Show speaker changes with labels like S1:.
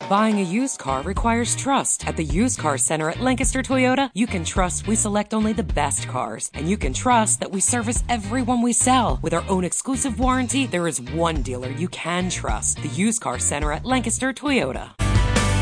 S1: Buying a used car requires trust. At the Used Car Center at Lancaster Toyota, you can trust we select only the best cars. And you can trust that we service everyone we sell. With our own exclusive warranty, there is one dealer you can trust. The Used Car Center at Lancaster Toyota.